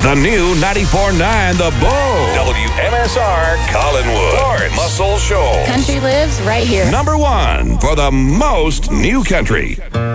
The new 94.9 The Bull. WMSR Collinwood. Lawrence Muscle Shoals. Country lives right here. Number one for the most new country.